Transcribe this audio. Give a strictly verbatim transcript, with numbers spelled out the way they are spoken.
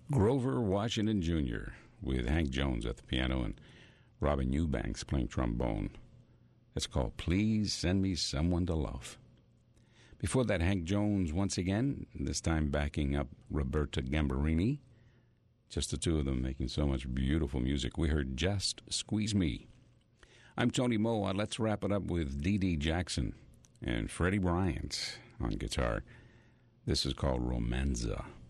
Grover Washington Junior with Hank Jones at the piano and Robin Eubanks playing trombone. It's called Please Send Me Someone to Love. Before that, Hank Jones once again, this time backing up Roberta Gambarini. Just the two of them making so much beautiful music. We heard Just Squeeze Me. I'm Tony Moa. Let's wrap it up with Dee Dee Jackson and Freddie Bryant on guitar. This is called Romanza.